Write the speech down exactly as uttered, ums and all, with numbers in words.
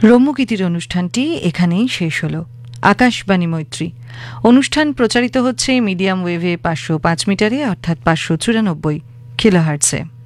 রম্যগীতির অনুষ্ঠানটি এখানেই শেষ হলো। আকাশবাণী মৈত্রী অনুষ্ঠান প্রচারিত হচ্ছে মিডিয়াম ওয়েভে পাঁচশো পাঁচ মিটারে অর্থাৎ পাঁচশো চুরানব্বই কিলোহার্টজে।